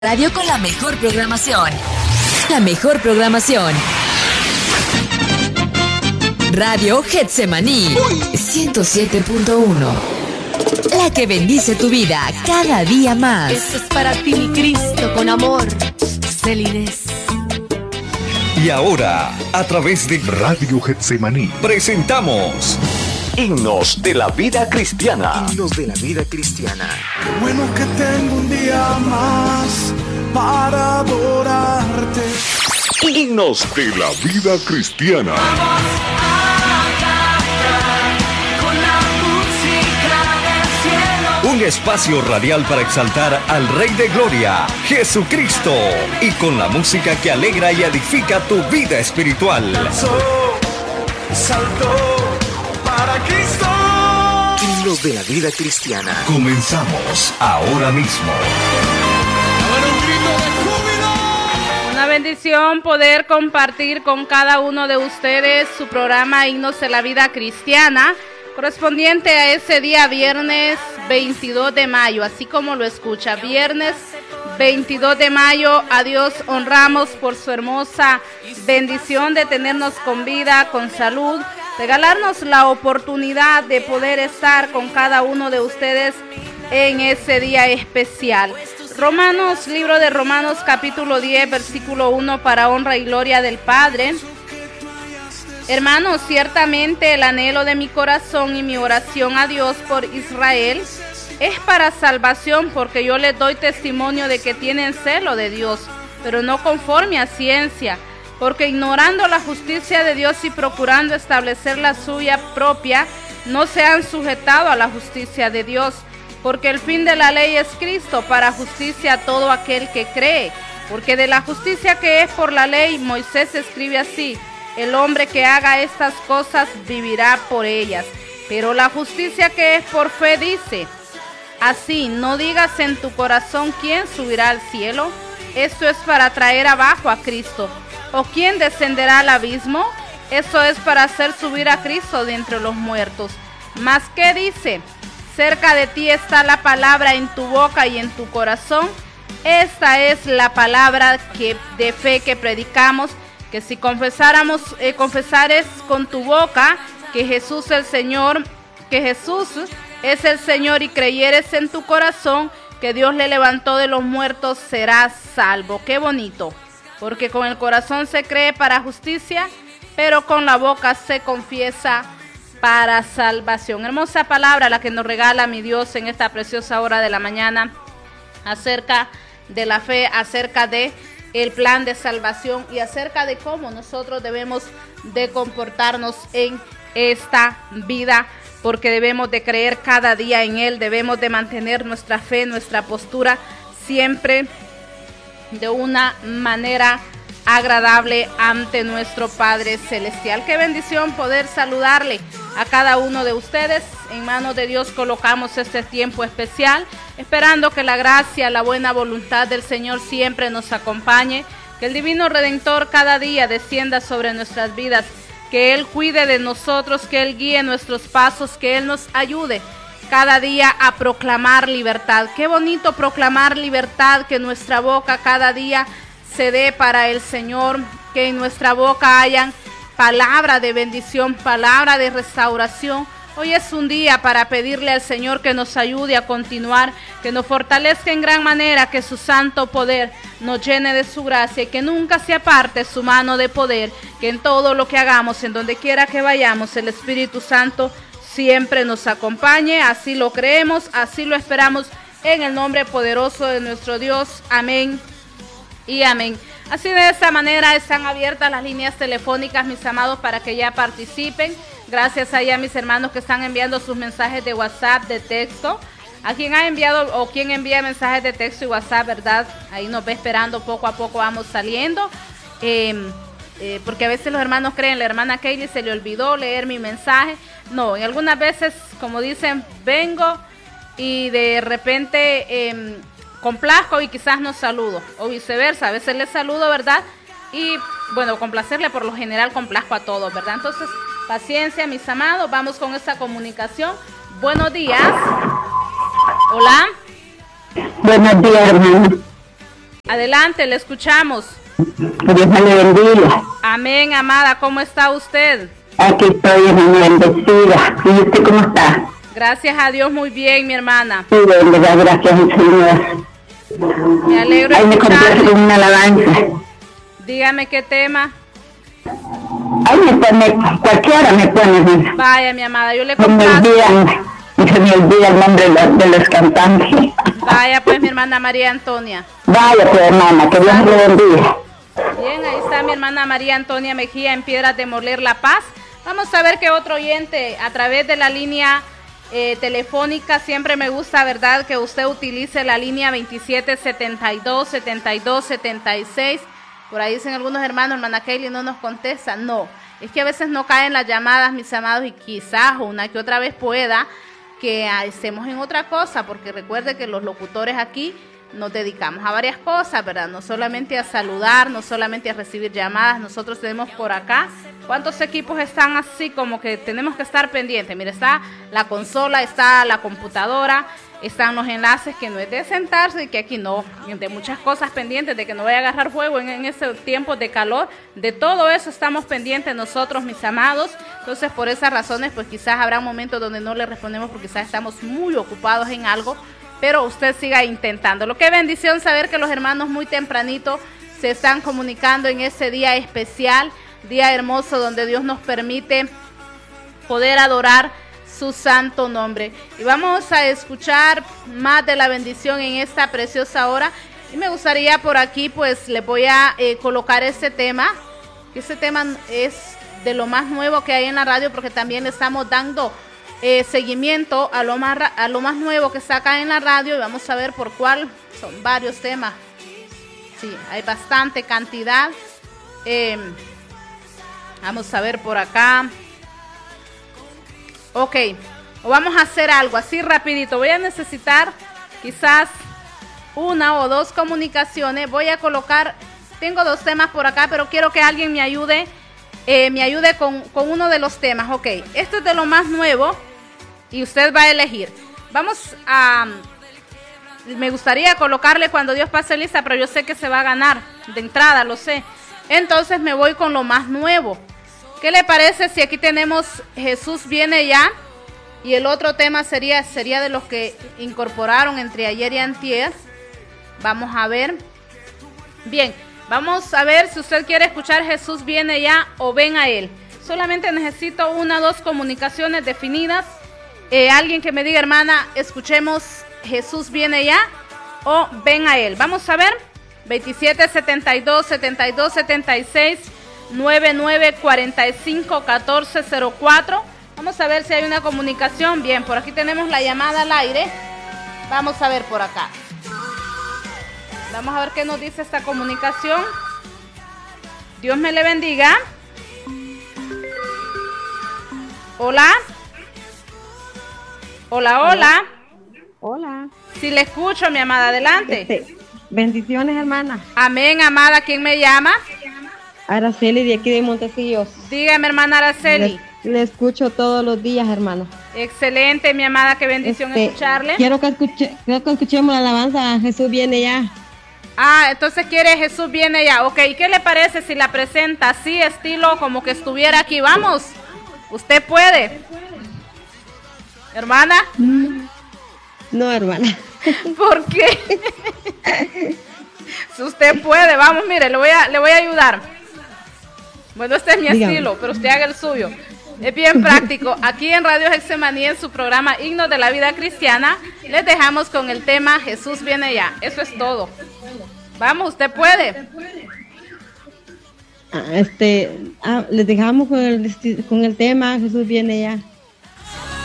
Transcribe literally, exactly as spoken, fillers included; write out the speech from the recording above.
Radio con la mejor programación. La mejor programación. Radio Getsemaní ciento siete punto uno. La que bendice tu vida cada día más. Esto es para ti, mi Cristo, con amor. Celines. Y ahora, a través de Radio Getsemaní, presentamos Himnos de la Vida Cristiana. Himnos de la Vida Cristiana. Qué bueno que tengo un día más para adorarte. Himnos de la Vida Cristiana. Un espacio radial para exaltar al Rey de Gloria, Jesucristo, y con la música que alegra y edifica tu vida espiritual. Saltó, saltó para Cristo. Himnos de la Vida Cristiana. Comenzamos ahora mismo. Una bendición poder compartir con cada uno de ustedes su programa Himnos de la Vida Cristiana, correspondiente a ese día viernes veintidós de mayo, así como lo escucha, viernes veintidós de mayo. A Dios honramos por su hermosa bendición de tenernos con vida, con salud, regalarnos la oportunidad de poder estar con cada uno de ustedes en ese día especial. Romanos, libro de Romanos, capítulo diez, versículo uno, para honra y gloria del Padre. Hermanos, ciertamente el anhelo de mi corazón y mi oración a Dios por Israel es para salvación, porque yo les doy testimonio de que tienen celo de Dios, pero no conforme a ciencia, porque ignorando la justicia de Dios y procurando establecer la suya propia, no se han sujetado a la justicia de Dios, porque el fin de la ley es Cristo, para justicia a todo aquel que cree, porque de la justicia que es por la ley, Moisés escribe así: el hombre que haga estas cosas vivirá por ellas. Pero la justicia que es por fe dice así: no digas en tu corazón quién subirá al cielo, esto es para traer abajo a Cristo, o quién descenderá al abismo, eso es para hacer subir a Cristo de entre los muertos. Mas ¿qué dice? Cerca de ti está la palabra en tu boca y en tu corazón. Esta es la palabra que, de fe que predicamos, que si confesáramos, eh, confesares con tu boca que Jesús es el Señor, que Jesús es el Señor, y creyeres en tu corazón que Dios le levantó de los muertos, serás salvo. Qué bonito, porque con el corazón se cree para justicia, pero con la boca se confiesa para salvación. Hermosa palabra la que nos regala mi Dios en esta preciosa hora de la mañana, acerca de la fe, acerca de el plan de salvación y acerca de cómo nosotros debemos de comportarnos en esta vida, porque debemos de creer cada día en Él, debemos de mantener nuestra fe, nuestra postura siempre de una manera agradable ante nuestro Padre Celestial. Qué bendición poder saludarle a cada uno de ustedes. En manos de Dios colocamos este tiempo especial, esperando que la gracia, la buena voluntad del Señor siempre nos acompañe, que el Divino Redentor cada día descienda sobre nuestras vidas, que Él cuide de nosotros, que Él guíe nuestros pasos, que Él nos ayude cada día a proclamar libertad. Qué bonito proclamar libertad, que nuestra boca cada día se dé para el Señor, que en nuestra boca hayan palabra de bendición, palabra de restauración. Hoy es un día para pedirle al Señor que nos ayude a continuar, que nos fortalezca en gran manera, que su santo poder nos llene de su gracia y que nunca se aparte su mano de poder, que en todo lo que hagamos, en donde quiera que vayamos, el Espíritu Santo siempre nos acompañe. Así lo creemos, así lo esperamos, en el nombre poderoso de nuestro Dios. Amén y amén. Así, de esta manera están abiertas las líneas telefónicas, mis amados, para que ya participen. Gracias ahí a mis hermanos que están enviando sus mensajes de WhatsApp, de texto. A quien ha enviado o quien envía mensajes de texto y WhatsApp, ¿verdad? Ahí nos ve esperando, poco a poco vamos saliendo. Eh, eh, porque a veces los hermanos creen, la hermana Kaylee se le olvidó leer mi mensaje. No, en algunas veces, como dicen, vengo y de repente eh, complazco y quizás no saludo. O viceversa, a veces les saludo, ¿verdad? Y bueno, complacerle, por lo general complazco a todos, ¿verdad? Entonces, paciencia, mis amados, vamos con esta comunicación. Buenos días. Hola. Buenos días, hermano. Adelante, le escuchamos. Dios me le bendiga. Amén, amada. ¿Cómo está usted? Aquí estoy, hermana, bendecida. ¿Y usted cómo está? Gracias a Dios, muy bien, mi hermana. Sí, de verdad, gracias al Señor. Me alegro de Ay, me complace con una alabanza. Dígame qué tema. Ay, me pone, cualquiera me pone, hermana. Vaya, mi amada, yo le Se me complazco. olvida, se me olvida el nombre de los, de los cantantes. Vaya, pues, mi hermana María Antonia. Vaya, pues, hermana, que Dios le bendiga. Bien, ahí está mi hermana María Antonia Mejía en Piedras de Moler, La Paz. Vamos a ver qué otro oyente a través de la línea eh, telefónica. Siempre me gusta, ¿verdad?, que usted utilice la línea veintisiete setenta y dos, setenta y dos, setenta y seis. Por ahí dicen algunos hermanos, hermana Kelly no nos contesta. No, es que a veces no caen las llamadas, mis amados, y quizás una que otra vez pueda que ah, estemos en otra cosa, porque recuerde que los locutores aquí nos dedicamos a varias cosas, ¿verdad? No solamente a saludar, no solamente a recibir llamadas. Nosotros tenemos por acá, ¿cuántos equipos están así como que tenemos que estar pendientes? Mire, está la consola, está la computadora, están los enlaces, que no es de sentarse y que aquí no, de muchas cosas pendientes, de que no vaya a agarrar fuego en, en ese tiempo de calor. De todo eso estamos pendientes nosotros, mis amados. Entonces, por esas razones, pues quizás habrá momentos donde no le respondemos porque quizás estamos muy ocupados en algo, pero usted siga intentándolo. Qué bendición saber que los hermanos muy tempranito se están comunicando en ese día especial, día hermoso donde Dios nos permite poder adorar su santo nombre. Y vamos a escuchar más de la bendición en esta preciosa hora. Y me gustaría por aquí, pues, le voy a eh, colocar este tema, que este tema es de lo más nuevo que hay en la radio, porque también le estamos dando Eh, seguimiento a lo más a lo más nuevo que está acá en la radio, y vamos a ver por cuál. Son varios temas, sí, hay bastante cantidad. eh, vamos a ver por acá. Ok, o vamos a hacer algo así rapidito. Voy a necesitar quizás una o dos comunicaciones. Voy a colocar, tengo dos temas por acá, pero quiero que alguien me ayude eh, me ayude con, con uno de los temas. Ok, esto es de lo más nuevo y usted va a elegir. Vamos a... Me gustaría colocarle Cuando Dios pase lista, pero yo sé que se va a ganar de entrada, lo sé. Entonces me voy con lo más nuevo. ¿Qué le parece si aquí tenemos Jesús viene ya? Y el otro tema sería, sería de los que incorporaron entre ayer y antier. Vamos a ver. Bien, vamos a ver si usted quiere escuchar Jesús viene ya o ven a Él. Solamente necesito una o dos comunicaciones definidas. Eh, alguien que me diga, hermana, escuchemos Jesús viene ya o ven a Él. Vamos a ver. veintisiete setenta y dos, setenta y dos, setenta y seis, noventa y nueve, cuarenta y cinco, catorce cero cuatro. Vamos a ver si hay una comunicación. Bien, por aquí tenemos la llamada al aire. Vamos a ver por acá. Vamos a ver qué nos dice esta comunicación. Dios me le bendiga. Hola. Hola, hola. Hola. Si le escucho, mi amada, adelante. Este, bendiciones, hermana. Amén, amada. ¿Quién me llama? Araceli, de aquí de Montecillos. Dígame, hermana Araceli. Le, le escucho todos los días, hermano. Excelente, mi amada. Qué bendición este, escucharle. Quiero que, escuche, quiero que escuchemos la alabanza. Jesús viene ya. Ah, entonces quiere Jesús viene ya. Ok, ¿qué le parece si la presenta así, estilo como que estuviera aquí? Vamos. Usted puede. ¿Hermana? No, hermana. ¿Por qué? Si usted puede, vamos, mire, le voy a, le voy a ayudar. Bueno, este es mi Dígame. estilo, pero usted haga el suyo. Es bien práctico. Aquí en Radio Getsemaní, en su programa Himnos de la Vida Cristiana, les dejamos con el tema Jesús viene ya. Eso es todo. Vamos, usted puede. Ah, este, ah, les dejamos con el, con el tema Jesús viene ya.